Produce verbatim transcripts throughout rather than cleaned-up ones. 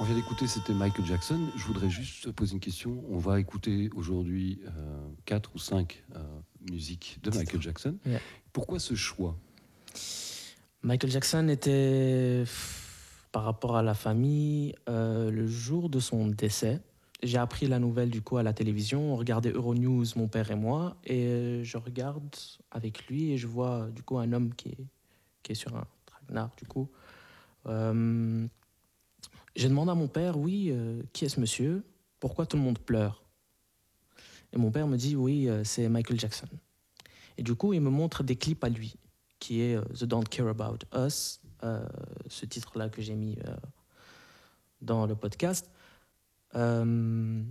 On vient d'écouter, c'était Michael Jackson. Je voudrais juste te poser une question. On va écouter aujourd'hui euh, quatre ou cinq euh, musiques de Michael Jackson. Yeah. Pourquoi ce choix? Michael Jackson était, par rapport à la famille, euh, le jour de son décès. J'ai appris la nouvelle du coup à la télévision. On regardait Euronews, mon père et moi, et je regarde avec lui et je vois du coup un homme qui est, qui est sur un traquenard du coup. Euh, j'ai demandé à mon père, oui, euh, qui est ce monsieur? Pourquoi tout le monde pleure? Et mon père me dit, oui, euh, c'est Michael Jackson. Et du coup, il me montre des clips à lui, qui est euh, The Don't Care About Us, euh, ce titre-là que j'ai mis euh, dans le podcast. Euh,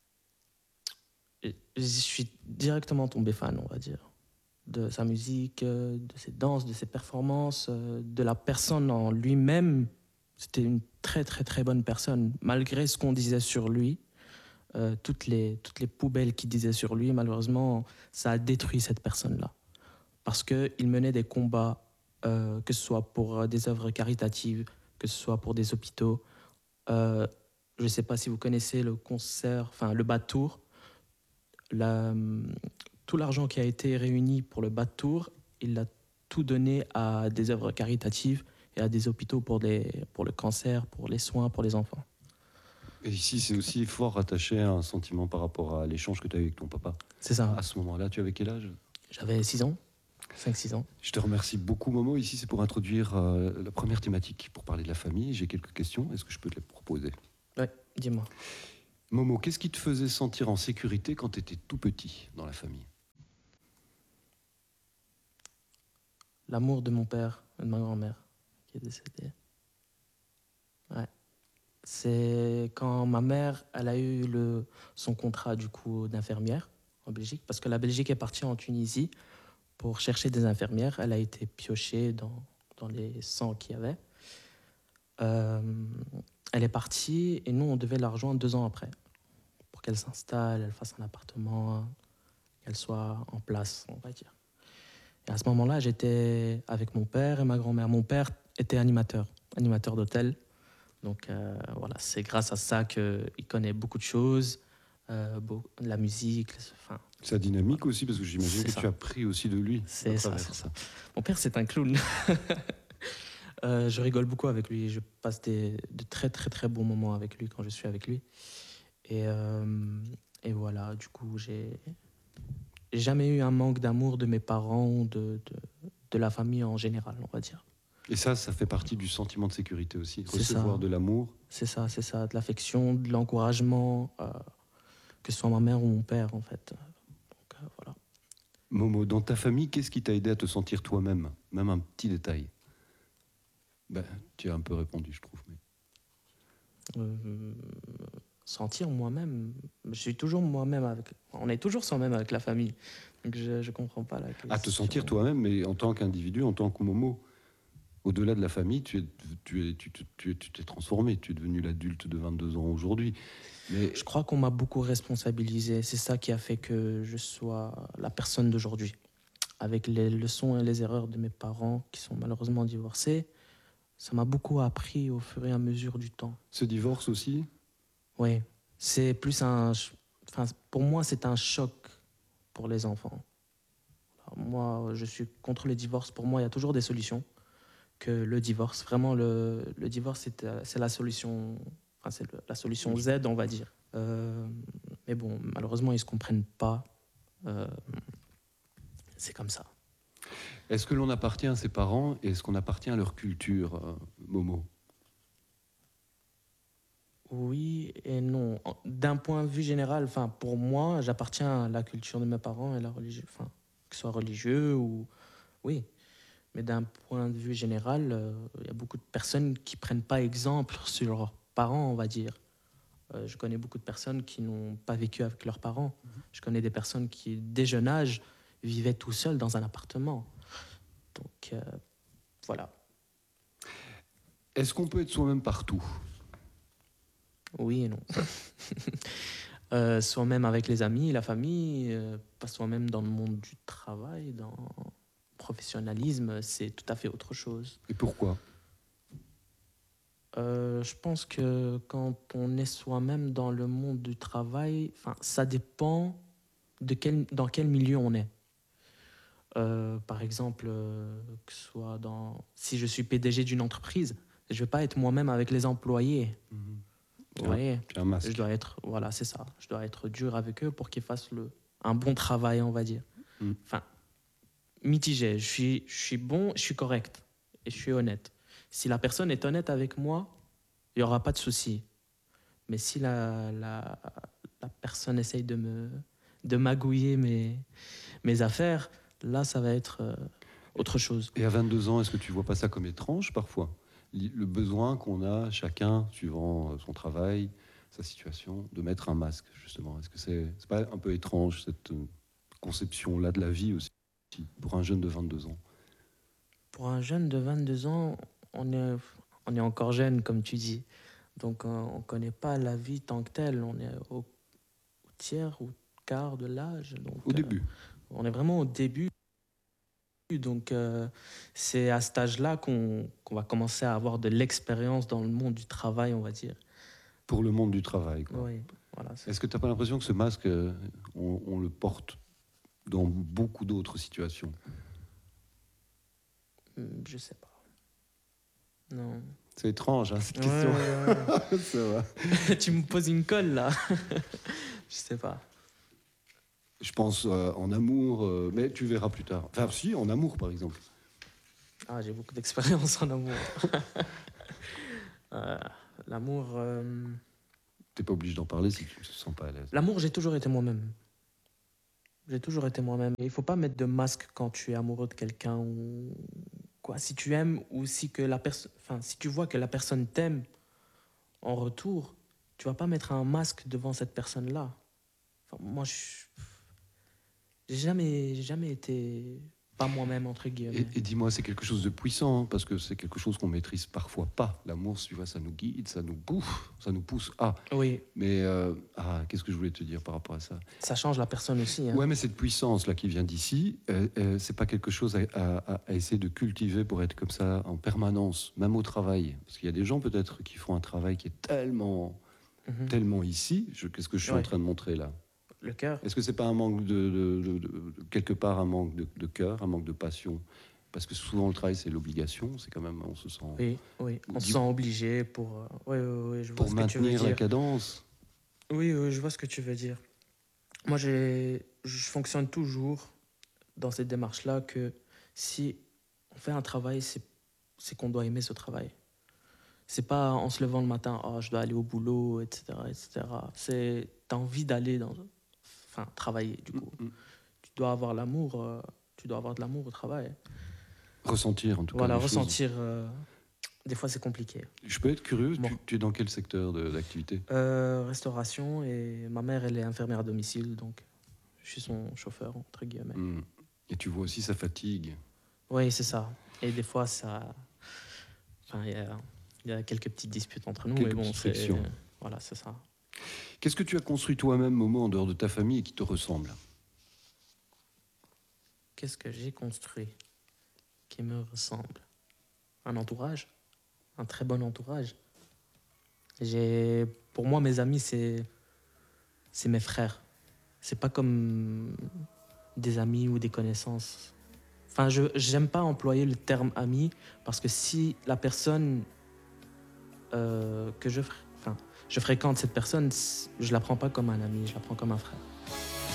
je suis directement tombé fan, on va dire, de sa musique, euh, de ses danses, de ses performances, euh, de la personne en lui-même. C'était une très très très bonne personne, malgré ce qu'on disait sur lui. Euh, toutes les, toutes les poubelles qu'il disait sur lui, malheureusement, ça a détruit cette personne-là. Parce qu'il menait des combats, euh, que ce soit pour euh, des œuvres caritatives, que ce soit pour des hôpitaux. Euh, je ne sais pas si vous connaissez le concert, enfin le bas de Tours. La, tout l'argent qui a été réuni pour le bas de Tours, il l'a tout donné à des œuvres caritatives et à des hôpitaux pour, les, pour le cancer, pour les soins, pour les enfants. Et ici, c'est aussi fort rattaché à un sentiment par rapport à l'échange que tu as eu avec ton papa. C'est ça. À ce moment-là, tu avais quel âge? J'avais six ans, cinq six ans. Je te remercie beaucoup, Momo. Ici, c'est pour introduire euh, la première thématique, pour parler de la famille. J'ai quelques questions. Est-ce que je peux te les proposer? Ouais, dis-moi. Momo, qu'est-ce qui te faisait sentir en sécurité quand tu étais tout petit dans la famille? L'amour de mon père et de ma grand-mère qui est décédée. Ouais. C'est quand ma mère, elle a eu le, son contrat du coup d'infirmière en Belgique, parce que la Belgique est partie en Tunisie pour chercher des infirmières. Elle a été piochée dans, dans les cent qu'il y avait. Euh, elle est partie et nous, on devait la rejoindre deux ans après pour qu'elle s'installe, elle fasse un appartement, qu'elle soit en place, on va dire. Et à ce moment-là, j'étais avec mon père et ma grand-mère. Mon père était animateur, animateur d'hôtel. Donc euh, voilà, c'est grâce à ça qu'il connaît beaucoup de choses, euh, beaucoup, la musique. Enfin, Sa dynamique voilà. aussi, parce que j'imagine C'est que ça. tu as appris aussi de lui. C'est ça, c'est ça. Mon père, c'est un clown. euh, je rigole beaucoup avec lui. Je passe des, de très, très, très bons moments avec lui quand je suis avec lui. Et, euh, et voilà, du coup, j'ai jamais eu un manque d'amour de mes parents, de, de, de la famille en général, on va dire. Et ça, ça fait partie du sentiment de sécurité aussi. C'est Recevoir ça. de l'amour. C'est ça, c'est ça. De l'affection, de l'encouragement, euh, que ce soit ma mère ou mon père, en fait. Donc, euh, voilà. Momo, dans ta famille, qu'est-ce qui t'a aidé à te sentir toi-même? Même un petit détail. Ben, tu as un peu répondu, je trouve. Mais... Euh, sentir moi-même. Je suis toujours moi-même avec. On est toujours soi-même avec la famille. Donc je ne comprends pas la question. À te sentir toi-même, mais en tant qu'individu, en tant que Momo. Au-delà de la famille, tu, es, tu, es, tu, tu, tu t'es transformé. Tu es devenu l'adulte de vingt-deux ans aujourd'hui. Mais... Je crois qu'on m'a beaucoup responsabilisé. C'est ça qui a fait que je sois la personne d'aujourd'hui. Avec les leçons et les erreurs de mes parents qui sont malheureusement divorcés, ça m'a beaucoup appris au fur et à mesure du temps. Ce divorce aussi? Oui, c'est plus un... Enfin, pour moi, c'est un choc pour les enfants. Alors, moi, je suis contre les divorces. Pour moi, il y a toujours des solutions que le divorce. Vraiment, le, le divorce, c'est, c'est la solution... Enfin, c'est le, la solution Z, on va dire. Euh, mais bon, malheureusement, ils ne se comprennent pas. Euh, c'est comme ça. Est-ce que l'on appartient à ses parents et est-ce qu'on appartient à leur culture, euh, Momo? Oui et non. D'un point de vue général, enfin, pour moi, j'appartiens à la culture de mes parents et la religion, enfin, que ce soit religieux ou... Oui. Mais d'un point de vue général, il euh, y a beaucoup de personnes qui ne prennent pas exemple sur leurs parents, on va dire. Euh, je connais beaucoup de personnes qui n'ont pas vécu avec leurs parents. Mmh. Je connais des personnes qui, dès jeune âge, vivaient tout seuls dans un appartement. Donc, euh, voilà. Est-ce qu'on peut être soi-même partout? Oui et non. euh, soi-même avec les amis, la famille, euh, pas soi-même dans le monde du travail, dans le professionnalisme, c'est tout à fait autre chose. Et pourquoi? euh, je pense que quand on est soi-même dans le monde du travail, enfin, ça dépend de quel, dans quel milieu on est. Euh, par exemple, euh, que ce soit dans, si je suis P D G d'une entreprise, je ne vais pas être moi-même avec les employés. Mhm. Vous Tu as- voyez, tu as un masque. je dois être, voilà, c'est ça. Je dois être dur avec eux pour qu'ils fassent le, un bon travail, on va dire. Mm. Enfin, mitigé. Je suis, je suis bon, je suis correct et je suis honnête. Si la personne est honnête avec moi, il n'y aura pas de souci. Mais si la, la, la personne essaye de me de magouiller mes, mes affaires, là, ça va être euh, autre chose. Et à vingt-deux ans, est-ce que tu vois pas ça comme étrange parfois? Li- Le besoin qu'on a chacun, suivant euh, son travail, sa situation, de mettre un masque, justement. Est-ce que c'est c'est pas un peu étrange, cette euh, conception-là de la vie aussi, pour un jeune de vingt-deux ans? Pour un jeune de vingt-deux ans, on est, on est encore jeune, comme tu dis. Donc, euh, on ne connaît pas la vie tant que telle. On est au, au tiers ou quart de l'âge. Donc, Au euh, début. on est vraiment au début. Donc, euh, c'est à cet âge-là qu'on qu'on va commencer à avoir de l'expérience dans le monde du travail, on va dire. Pour le monde du travail, quoi. Oui, voilà. c'est- Est-ce que tu n'as pas l'impression que ce masque, euh, on, on le porte dans beaucoup d'autres situations? Hmm, Je sais pas. Non. C'est étrange, hein, cette Ouais, question. ouais, Ça va. ouais. Tu me poses une colle, là. Je sais pas. Je pense euh, en amour, euh, mais tu verras plus tard. Enfin, si, en amour, par exemple. Ah, j'ai beaucoup d'expérience en amour. Euh, l'amour, euh, T'es pas obligé d'en parler si tu ne te sens pas à l'aise. l'amour, j'ai toujours été moi-même. J'ai toujours été moi-même. Et il faut pas mettre de masque quand tu es amoureux de quelqu'un ou quoi. Si tu aimes ou si que la personne, enfin, si tu vois que la personne t'aime en retour, tu vas pas mettre un masque devant cette personne-là. Enfin, moi, je j'ai jamais, j'ai jamais été pas moi-même entre Et, guillemets. et dis-moi, c'est quelque chose de puissant, hein, parce que c'est quelque chose qu'on maîtrise parfois pas. L'amour, tu vois, ça nous guide, ça nous bouffe, ça nous pousse à. Oui, Mais euh, ah, qu'est-ce que je voulais te dire par rapport à ça? ça change la personne aussi. Hein. Ouais, mais cette puissance là qui vient d'ici, euh, euh, c'est pas quelque chose à, à- à essayer de cultiver pour être comme ça en permanence, même au travail. Parce qu'il y a des gens peut-être qui font un travail qui est tellement, Mhm. tellement ici. Je- Qu'est-ce que je suis Ouais. en train de montrer là? Le cœur. Est-ce que c'est pas un manque de, de- de- de- quelque part un manque de, de cœur, un manque de passion? Parce que souvent le travail c'est l'obligation, c'est quand même on se sent Oui, oui. On se Du- sent obligé pour. euh, Oui, oui, oui, je vois pour ce que tu veux maintenir la dire. cadence. Oui, oui, je vois ce que tu veux dire. Moi, j'ai, je fonctionne toujours dans cette démarche-là que si on fait un travail, c'est, c'est qu'on doit aimer ce travail. C'est pas en se levant le matin, oh, je dois aller au boulot, et cetera, et cetera. C'est, t'as envie d'aller dans, enfin, travailler, du coup. Mm, mm. Tu dois avoir l'amour, euh, tu dois avoir de l'amour au travail. Ressentir en tout Voilà, cas. les choses. ressentir, euh, des fois, c'est compliqué. Je peux être curieux. Bon. Tu, tu es dans quel secteur de- d'activité? Euh, restauration, et ma mère, elle est infirmière à domicile, donc je suis son chauffeur, entre guillemets. Mm. Et tu vois aussi sa fatigue. Oui, c'est ça. Et des fois, ça. Enfin, il y a, il y a quelques petites disputes entre nous, Quelques mais bon, petites c'est. frictions. Voilà, c'est ça. Qu'est-ce que tu as construit toi-même, Momo, en dehors de ta famille et qui te ressemble? Qu'est-ce que j'ai construit qui me ressemble? Un entourage, un très bon entourage. J'ai, pour moi, mes amis, c'est, c'est mes frères. C'est pas comme des amis ou des connaissances. Enfin, je j'aime pas employer le terme ami parce que si la personne euh, que je, fr- enfin, je fréquente cette personne, je la prends pas comme un ami, je la prends comme un frère.